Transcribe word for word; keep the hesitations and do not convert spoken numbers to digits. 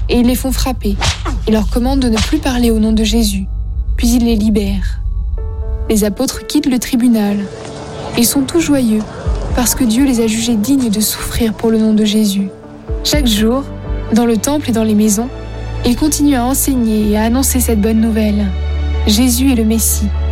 et ils les font frapper et leur commandent de ne plus parler au nom de Jésus. Puis ils les libèrent. Les apôtres quittent le tribunal. Ils sont tous joyeux parce que Dieu les a jugés dignes de souffrir pour le nom de Jésus. Chaque jour, dans le temple et dans les maisons, ils continuent à enseigner et à annoncer cette bonne nouvelle. Jésus est le Messie,